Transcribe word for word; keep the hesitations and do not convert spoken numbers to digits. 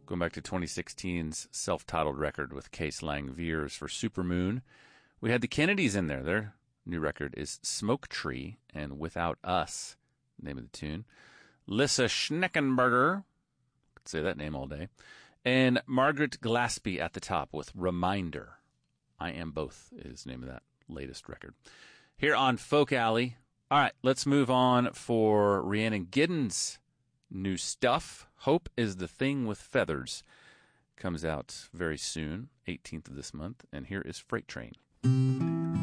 Going back to twenty sixteen's self-titled record with Case Lang Veers for Supermoon. We had the Kennedys in there. Their new record is Smoke Tree and Without Us, name of the tune. Lissa Schneckenberger, could say that name all day. And Margaret Glaspie at the top with Reminder. I Am Both is the name of that latest record. Here on Folk Alley. All right, let's move on for Rhiannon Giddens' new stuff. Hope is the Thing with Feathers. Comes out very soon, eighteenth of this month. And here is Freight Train.